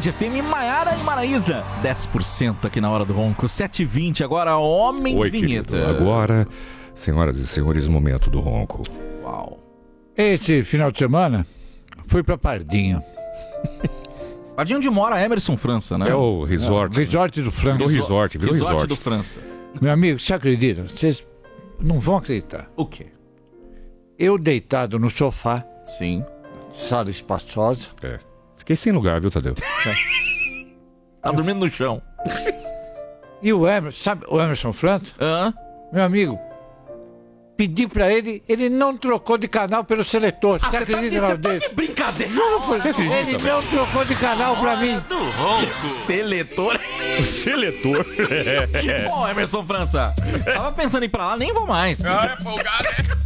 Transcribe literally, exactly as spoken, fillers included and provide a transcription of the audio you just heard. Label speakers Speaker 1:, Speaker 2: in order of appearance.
Speaker 1: Band F M, Maiara e Maraísa. dez por cento aqui na Hora do Ronco. sete e vinte agora, Homem
Speaker 2: Oi,
Speaker 1: Vinheta.
Speaker 2: Querido. Agora, senhoras e senhores, momento do Ronco.
Speaker 1: Uau.
Speaker 3: Esse final de semana fui pra Pardinho.
Speaker 1: Pardinho onde mora Emerson França, né?
Speaker 2: É o resort.
Speaker 3: É, resort do França.
Speaker 2: Virou resort, virou
Speaker 1: Resort
Speaker 2: resort.
Speaker 1: do França.
Speaker 3: Meu amigo, você acredita? Vocês não vão acreditar.
Speaker 1: O quê?
Speaker 3: Eu deitado no sofá,
Speaker 1: Sim.
Speaker 3: sala espaçosa.
Speaker 2: É. Fiquei sem lugar, viu, Tadeu?
Speaker 1: Tá dormindo no chão.
Speaker 3: E o Emerson, sabe o Emerson França?
Speaker 1: Hã?
Speaker 3: Meu amigo, pedi pra ele, ele não trocou de canal pelo seletor.
Speaker 1: Ah,
Speaker 3: você acredita
Speaker 1: tá
Speaker 3: na
Speaker 1: de, tá
Speaker 3: desse?
Speaker 1: de brincadeira.
Speaker 3: Você acredita, ele não trocou de canal pra mim.
Speaker 1: Do Ronco. Seletor.
Speaker 2: O seletor.
Speaker 1: Que bom, Emerson França. Tava pensando em ir pra lá, nem vou mais.
Speaker 2: Ah, é folgado, é.